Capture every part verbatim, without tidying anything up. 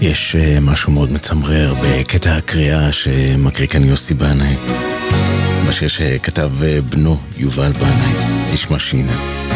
יש משהו מאוד מצמרר בקטע הקריאה שמקריא כאן יוסי בנאי, בשיר שכתב בנו יובל בנאי, איש משינה.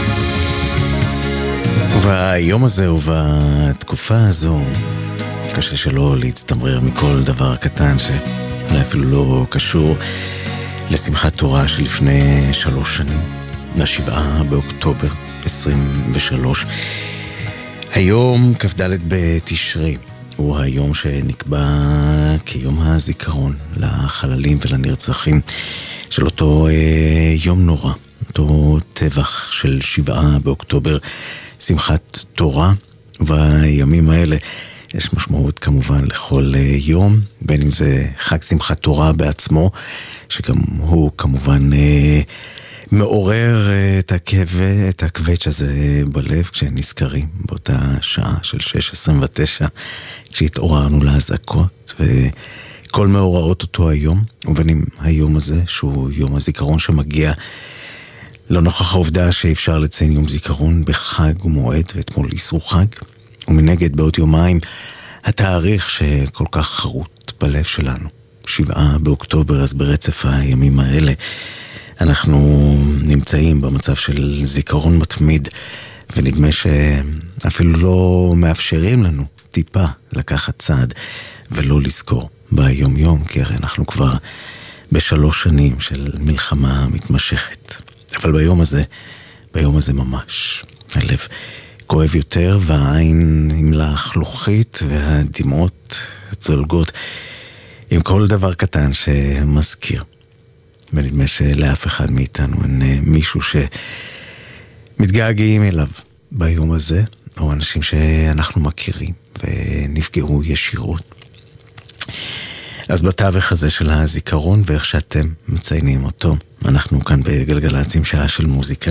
וביום הזה ובתקופה הזו קשה שלא להצטמרר מכל דבר קטן שאולי אפילו לא קשור לשמחת תורה שלפני שלוש שנים, לשבעה באוקטובר עשרים ושלוש. היום כ"ד בתשרי הוא היום שנקבע כיום הזיכרון לחללים ולנרצחים של אותו אה, יום נורא, אותו טבח של שבעה באוקטובר, שמחת תורה. ובימים האלה יש משמעות כמובן לכל אה, יום, בין אם זה חג שמחת תורה בעצמו, שגם הוא כמובן אה, מעורר את הכבד, את הכבד הזה בלב כשנזכרים באותה שעה של שש עשרים ותשע, כשהתעוררנו להזעקות, וכל מאורעות אותו היום, ובין אם היום הזה שהוא יום הזיכרון שמגיע לא נוכח העובדה שאפשר לציין יום זיכרון בחג ומועד, ואתמול איסרו חג, ומנגד בעוד יומיים התאריך שכל כך חרוט בלב שלנו, שבעה באוקטובר. אז ברצף הימים האלה אנחנו נמצאים במצב של זיכרון מתמיד, ונדמה שאפילו לא מאפשרים לנו טיפה לקחת צעד ולא לזכור ביום יום, כי הרי אנחנו כבר בשלוש שנים של מלחמה מתמשכת. אבל ביום הזה, ביום הזה ממש, הלב כואב יותר, והעין עם לחלוכית, והדמעות זולגות עם כל דבר קטן שמזכיר. ונדמה שלאף אחד מאיתנו אין מישהו שמתגעגעים אליו ביום הזה, או אנשים שאנחנו מכירים ונפגעו ישירות. אז בתווך הזה של הזיכרון, ואיך שאתם מציינים אותו, אנחנו כאן בגלגלצ עם שעה של מוזיקה,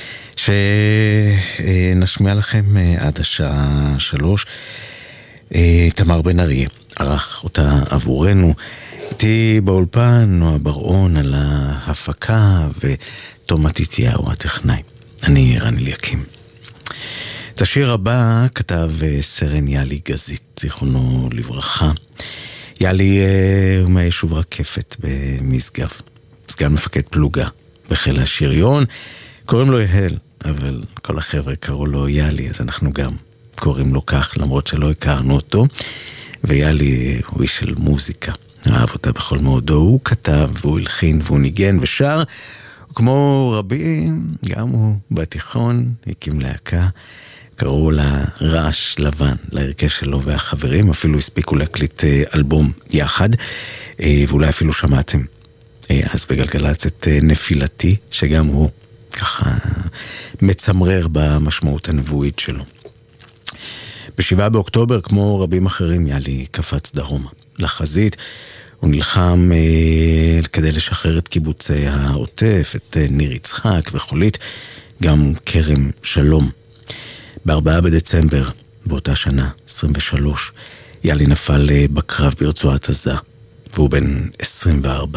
שנשמיע לכם עד השעה שלוש. תמר בן אריה ערך אותה עבורנו, איתי באולפן נועה בר-און על ההפקה, ותום מתתיהו הטכנאי. אני רן אליקים. את השיר הבא כתב סרן יאלי גזית, זיכרונו לברכה. יאלי הוא מהיישוב רקפת במשגב, סגן מפקד פלוגה בחיל השריון. קוראים לו יהל, אבל כל החבר'ה קראו לו יאלי, אז אנחנו גם קוראים לו כך, למרות שלא הכרנו אותו. ויאלי הוא איש של מוזיקה, אהב אותה בכל מאודו. הוא כתב והוא הלחין והוא ניגן ושר, כמו רבים, גם הוא בתיכון הקים להקה, קראו לה רעש לבן, להרכב שלו והחברים, אפילו הספיקו להקליט אלבום יחד, ואולי אפילו שמעתם אז בגלגלצ את נפילתי, שגם הוא ככה מצמרר במשמעות הנבואית שלו. בשבעה באוקטובר, כמו רבים אחרים, יאלי קפץ דרומה לחזית. הוא נלחם אה, כדי לשחרר את קיבוצי העוטף, את אה, ניר יצחק וחולית, גם כרם שלום. בארבעה בדצמבר, באותה שנה, עשרים ושלוש, יאלי נפל אה, בקרב ברצועת עזה, והוא בן עשרים וארבע.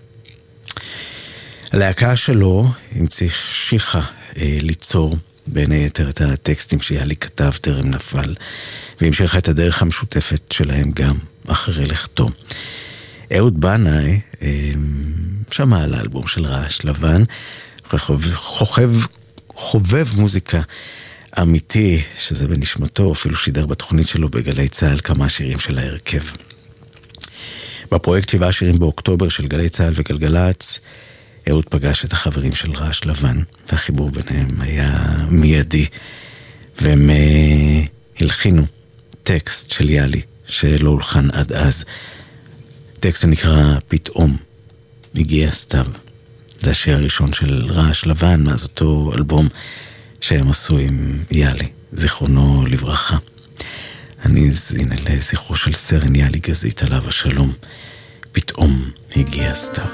הלהקה שלו המשיכה אה, ליצור בין היתר את הטקסטים שיאלי כתב טרם נפל, והמשיכה את הדרך המשותפת שלהם גם אחרי לכתו. אהוד בנאי שמע על האלבום של רעש לבן, חובב, חובב מוזיקה אמיתי, שזה בנשמתו, אפילו שידר בתוכנית שלו בגלי צהל כמה שירים של ההרכב. בפרויקט שבעה שירים באוקטובר של גלי צהל וגלגלצ, אהוד פגש את החברים של רעש לבן, והחיבור ביניהם היה מיידי, והם הלחינו טקסט של יאלי שלא הולחן עד אז, טקסט שנקרא פתאום הגיע סתיו. זה השיר הראשון של רעש לבן, מאז אותו אלבום שהם עשו עם יאלי, זיכרונו לברכה. אני הנה לזכרו של סרן יאלי גזית עליו השלום, פתאום הגיע סתיו.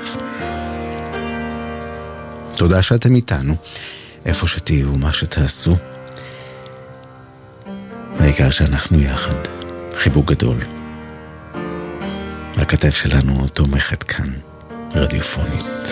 תודה שאתם איתנו, איפה שתהיו, מה שתעשו, העיקר שאנחנו יחד. חיבוק גדול. הכתב שלנו תומכת כאן, רדיופונית.